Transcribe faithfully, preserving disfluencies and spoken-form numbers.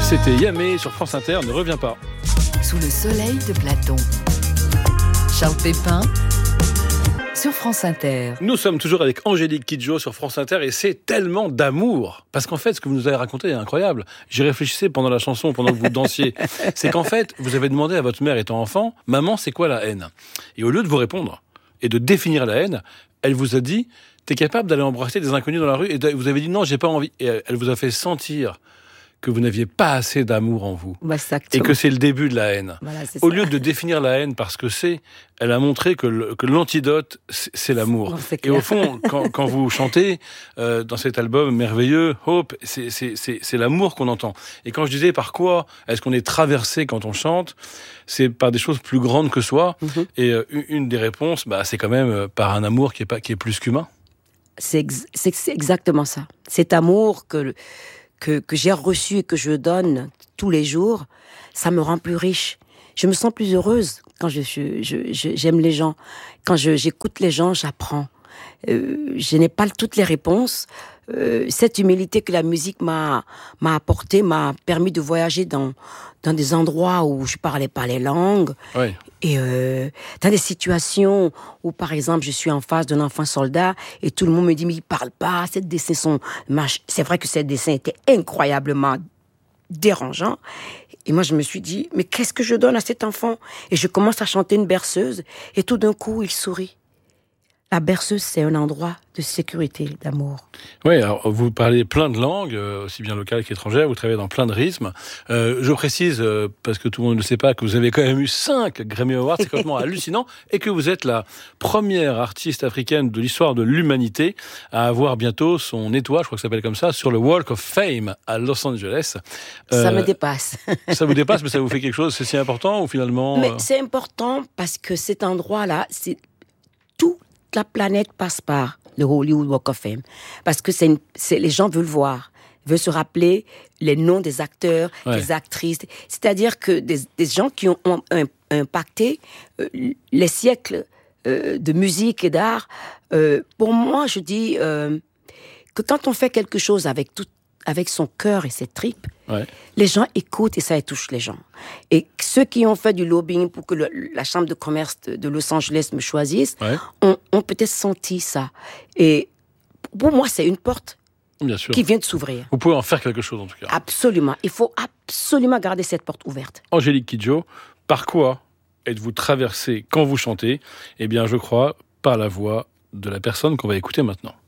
C'était Yamé sur France Inter, ne reviens pas. Sous le soleil de Platon. Charles Pépin sur France Inter. Nous sommes toujours avec Angélique Kidjo sur France Inter et c'est tellement d'amour. Parce qu'en fait, ce que vous nous avez raconté est incroyable. J'y réfléchissais pendant la chanson, pendant que vous dansiez. C'est qu'en fait, vous avez demandé à votre mère étant enfant, « Maman, c'est quoi la haine ?» Et au lieu de vous répondre et de définir la haine, elle vous a dit, « T'es capable d'aller embrasser des inconnus dans la rue ?» Et vous avez dit, « Non, j'ai pas envie. » Et elle vous a fait sentir que vous n'aviez pas assez d'amour en vous. Bah, et que c'est le début de la haine. Voilà, Au ça. lieu de définir la haine parce que c'est, elle a montré que, le, que l'antidote, c'est, c'est l'amour. Non, c'est et au fond, quand, quand vous chantez euh, dans cet album merveilleux, Hope, c'est, c'est, c'est, c'est l'amour qu'on entend. Et quand je disais par quoi est-ce qu'on est traversé quand on chante, c'est par des choses plus grandes que soi. Mm-hmm. Et euh, une des réponses, bah, c'est quand même par un amour qui est, pas, qui est plus qu'humain. C'est, ex- c'est, c'est exactement ça. Cet amour que... Que, que j'ai reçu et que je donne tous les jours, ça me rend plus riche. Je me sens plus heureuse quand je, je, je, je, j'aime les gens. Quand je, j'écoute les gens, j'apprends. Euh, je n'ai pas toutes les réponses. Euh, cette humilité que la musique m'a, m'a apportée m'a permis de voyager dans, dans des endroits où je parlais pas les langues. Oui. Et euh, dans des situations où, par exemple, je suis en face d'un enfant soldat et tout le monde me dit « mais il parle pas, ces dessins sont... » C'est vrai que ces dessins étaient incroyablement dérangeants. Et moi, je me suis dit « mais qu'est-ce que je donne à cet enfant ?» Et je commence à chanter une berceuse et tout d'un coup, il sourit. La berceuse, c'est un endroit de sécurité, d'amour. Oui, alors vous parlez plein de langues, euh, aussi bien locales qu'étrangères, vous travaillez dans plein de rythmes. Euh, je précise, euh, parce que tout le monde ne le sait pas, que vous avez quand même eu cinq Grammy Awards, c'est complètement hallucinant, et que vous êtes la première artiste africaine de l'histoire de l'humanité à avoir bientôt son étoile, je crois que ça s'appelle comme ça, sur le Walk of Fame à Los Angeles. Euh, ça me dépasse. Ça vous dépasse, mais ça vous fait quelque chose, c'est si important ou finalement... Mais euh... c'est important parce que cet endroit-là, c'est tout. La planète passe par le Hollywood Walk of Fame. Parce que c'est, une, c'est les gens veulent voir, veulent se rappeler les noms des acteurs, ouais. des actrices. C'est-à-dire que des, des gens qui ont, ont impacté euh, les siècles euh, de musique et d'art. Euh, pour moi, je dis euh, que quand on fait quelque chose avec tout, avec son cœur et ses tripes, ouais. les gens écoutent et ça touche les gens. Et ceux qui ont fait du lobbying pour que le, la chambre de commerce de, de Los Angeles me choisisse, ouais. ont, ont peut-être senti ça. Et pour moi, c'est une porte Bien sûr. qui vient de s'ouvrir. Vous pouvez en faire quelque chose en tout cas. Absolument. Il faut absolument garder cette porte ouverte. Angélique Kidjo, par quoi êtes-vous traversée quand vous chantez ? Eh bien, je crois, par la voix de la personne qu'on va écouter maintenant.